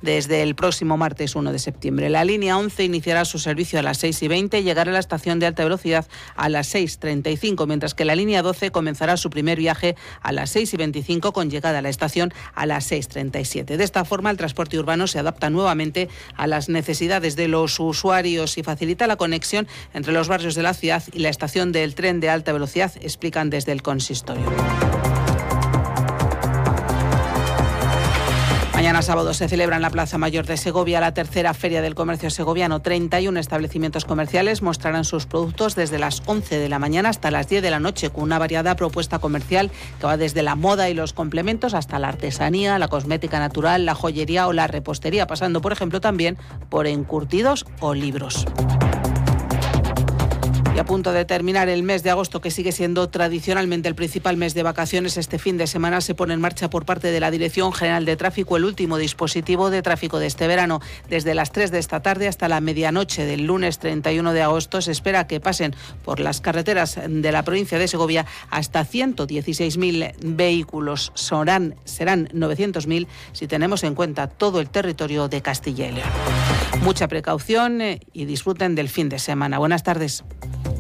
desde el próximo martes 1 de septiembre. La línea 11 iniciará su servicio a las 6:20 y llegará a la estación de alta velocidad a las 6:35, mientras que la línea 12 comenzará su primer viaje a las 6:25 con llegada a la estación a las 6:37. De esta forma, el transporte urbano se adapta nuevamente a las necesidades de los usuarios y facilita la conexión entre los barrios de la ciudad y la estación del tren de alta velocidad, explican desde el consistorio. Mañana sábado se celebra en la Plaza Mayor de Segovia la tercera Feria del Comercio Segoviano. 31 establecimientos comerciales mostrarán sus productos desde las 11 de la mañana hasta las 10 de la noche, con una variada propuesta comercial que va desde la moda y los complementos hasta la artesanía, la cosmética natural, la joyería o la repostería, pasando, por ejemplo, también por encurtidos o libros. Y a punto de terminar el mes de agosto, que sigue siendo tradicionalmente el principal mes de vacaciones, este fin de semana se pone en marcha por parte de la Dirección General de Tráfico el último dispositivo de tráfico de este verano. Desde las 3 de esta tarde hasta la medianoche del lunes 31 de agosto se espera que pasen por las carreteras de la provincia de Segovia hasta 116.000 vehículos. Serán 900.000 si tenemos en cuenta todo el territorio de Castilla y León. Mucha precaución y disfruten del fin de semana. Buenas tardes.